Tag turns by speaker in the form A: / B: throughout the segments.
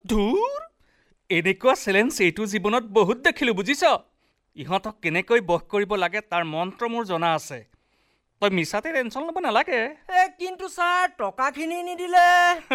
A: ধুৰ, এনেকুৱা চেলেঞ্জ এইটো জীৱনত বহুত দেখিলোঁ বুজিছ। ইহঁতক কেনেকৈ বশ কৰিব লাগে তাৰ মন্ত্ৰ মোৰ জনা আছে। তই মিছাতে টেনশ্যন ল'ব নালাগে।
B: কিন্তু ছাৰ টকাখিনি নিদিলে।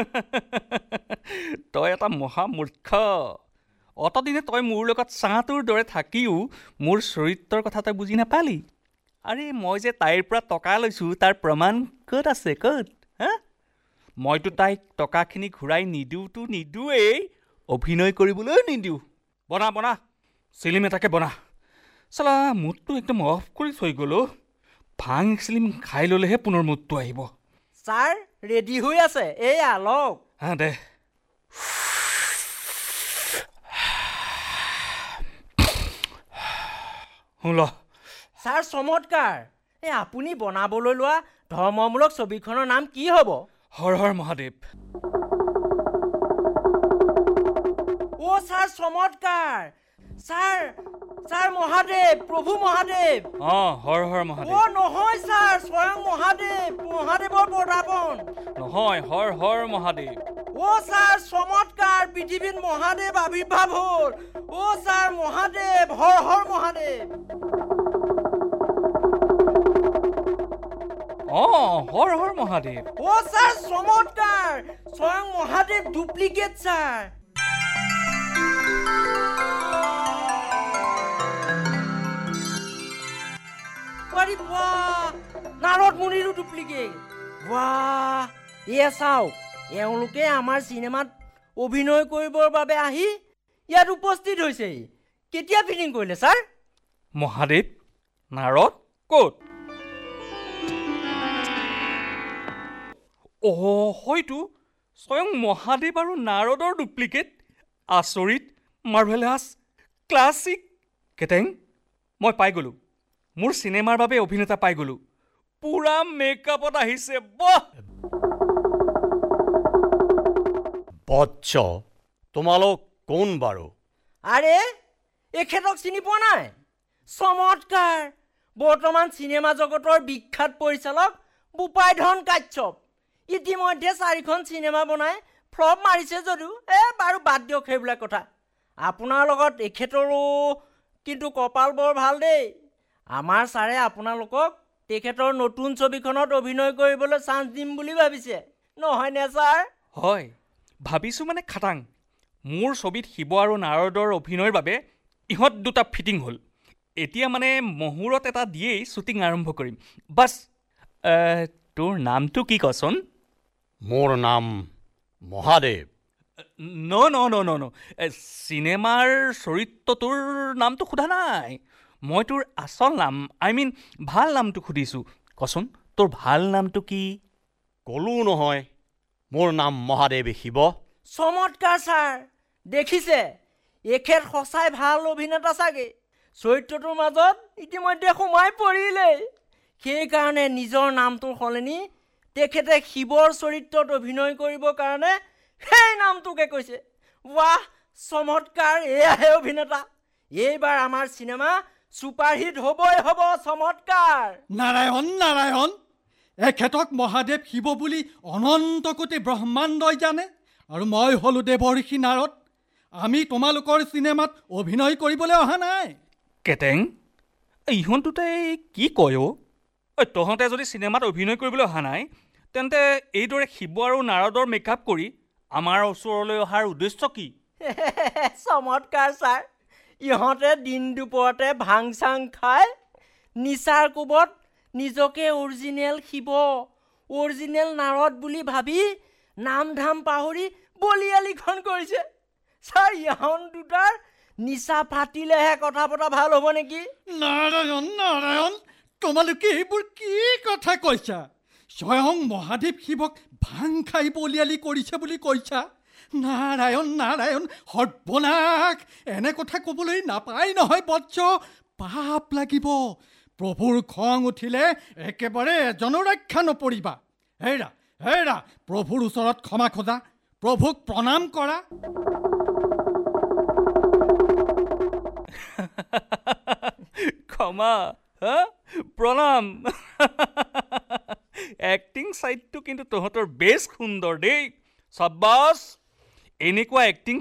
A: তই এটা মহামূৰ্খ। অতদিনে তই মোৰ লগত চাহটোৰ দৰে থাকিও মোৰ চৰিত্ৰৰ কথা তই বুজি নাপালি। আৰে মই যে তাইৰ পৰা টকা লৈছোঁ তাৰ প্ৰমাণ ক'ত আছে ক'ত? মইতো তাইক টকাখিনি ঘূৰাই নিদিওঁৱেই, অভিনয় কৰিবলৈ নিদিওঁ। বনা চিলিম এটাকে বনা। চালা মুডটো একদম অফ কৰি থৈ গ'ল। ভাং চিলিম খাই ল'লেহে পুনৰ মুডটো আহিব।
B: ছাৰ ৰেডি হৈ আছে, এয়া লওক।
A: দে।
B: ছাৰ চমৎকাৰ। আপুনি বনাবলৈ লোৱা ধৰ্মমূলক ছবিখনৰ নাম কি হ'ব?
A: হৰ হৰ মহাদেৱ।
B: ছাৰ চমৎকাৰ। ছাৰ মহাদেৱ, প্ৰভু মহাদেৱ।
A: হৰ হৰ মহাদেৱ।
B: নহয় ছাৰ, স্বয়ং মহাদেৱৰ পদাৰ্পণ।
A: নহয়, হৰ হৰ মহাদেৱ।
B: ছাৰ চমৎকাৰ, পৃথিৱীত মহাদেৱ আৱিৰ্ভাৱ হ'ল। ছাৰ মহাদেৱ, হৰ হৰ মহাদেৱ।
A: হৰ হৰ মহাদেৱ।
B: ছাৰ চমৎকাৰ, স্বয়ং Mahadev duplicate sir. Narada মুনিৰো duplicate. এয়া চাওক, এওঁলোকে আমাৰ চিনেমাত অভিনয় কৰিবৰ বাবে আহি ইয়াত উপস্থিত হৈছে। কেতিয়া ফিটিং কৰিলে ছাৰ?
A: মহাদেৱ, নাৰদ ক'ত? হয়তো স্বয়ং মহাদেৱ আৰু নাৰদৰ ডুপ্লিকেট। আচৰিত, মাৰ্ভেলাছ, ক্লাছিক। কেটেং, মই পাই গ'লোঁ। মোৰ চিনেমাৰ বাবে অভিনেতা পাই গ'লোঁ। পুৰা মেকআপত আহিছে।
C: বৎস, তোমালোক কোন বাৰু?
B: আৰে এখেতক চিনি পোৱা নাই? চমৎকাৰ, বৰ্তমান চিনেমা জগতৰ বিখ্যাত পৰিচালক বোপাইধন কাশ্যপ। ইতিমধ্যে 4খন চিনেমা বনাই ফ্লপ মাৰিছে যদিও বাৰু বাদ দিয়ক সেইবিলাক কথা। আপোনাৰ লগত এখেতৰো কিন্তু কপাল বৰ ভাল দেই। আমাৰ ছাৰে আপোনালোকক তেখেতৰ নতুন ছবিখনত অভিনয় কৰিবলৈ চান্স দিম বুলি ভাবিছে, নহয়নে ছাৰ?
A: হয়, ভাবিছোঁ মানে খাটাং। মোৰ ছবিত শিৱ আৰু নাৰদৰ অভিনয়ৰ বাবে ইহঁত দুটা ফিটিং হ'ল। এতিয়া মানে মুহূৰ্ত এটা দিয়েই শ্বুটিং আৰম্ভ কৰিম। বাছ, তোৰ নামটো কি কচোন?
C: মোৰ নাম মহাদেৱ।
A: ন চিনেমাৰ চৰিত্ৰটোৰ নামটো সোধা নাই। মই তোৰ আচল নাম, ভাল নামটো সুধিছোঁ। কচোন, তোৰ ভাল নামটো কি?
C: ক'লো নহয়, মোৰ নাম মহাদেৱ শিৱ।
B: চমৎকাৰ ছাৰ, দেখিছে এখেত সঁচাই ভাল অভিনেতা চাগে। চৰিত্ৰটোৰ মাজত ইতিমধ্যে সোমাই পৰিলেই। সেইকাৰণে নিজৰ নামটোৰ সলনি তেখেতে শিৱৰ চৰিত্ৰত অভিনয় কৰিবৰ কাৰণে সেই নামটোকে কৈছে। চমৎকাৰ, এয়াহে অভিনেতা। এইবাৰ আমাৰ চিনেমা ছুপাৰহিট হ'বই হ'ব। চমৎকাৰ।
D: নাৰায়ণ, এখেতক মহাদেৱ শিৱ বুলি অনন্ত কোটি ব্ৰহ্মাণ্ডই জানে। আৰু মই হ'লো দেৱৰ্ষি নাৰদ। আমি তোমালোকৰ চিনেমাত অভিনয় কৰিবলৈ অহা নাই।
A: কেটেং, ইহঁত দুটাই কি কয়? তহঁতে যদি চিনেমাত অভিনয় কৰিবলৈ অহা নাই, তেন্তে এইদৰে শিৱ আৰু নাৰদৰ মেকআপ কৰি আমাৰ ওচৰলৈ অহাৰ উদ্দেশ্য কি?
B: চমৎকাৰ ছাৰ, ইহঁতে দিন দুপৰতে ভাং চাং খাই নিচাৰ কোবত নিজকে অৰিজিনেল শিৱ, অৰিজিনেল নাৰদ বুলি ভাবি নাম ধাম পাহৰি বলিয়ালিখন কৰিছে। ছাৰ, ইহঁত দুটাৰ নিচা ফাটিলেহে কথা পতা ভাল হ'ব নেকি?
D: নাৰায়ণ, তোমালোকে এইবোৰ কি কথা কৈছা? স্বয়ং মহাদেৱ শিৱক ভাং খাই বলিয়ালি কৰিছে বুলি কৈছা? নাৰায়ণ, সৰ্বনাশ, এনে কথা ক'বলৈ নাপায় নহয় বৎস। পাপ লাগিব। প্ৰভুৰ খং উঠিলে একেবাৰে এজনো ৰক্ষা নপৰিবা। হেৰা, প্ৰভুৰ ওচৰত ক্ষমা খোজা, প্ৰভুক প্ৰণাম কৰা।
A: ক্ষমা, প্ৰণাম। এক্টিং চাইডটো কিন্তু তহঁতৰ বেছ সুন্দৰ দেই। চাব্বাছ, এনেকুৱা এক্টিং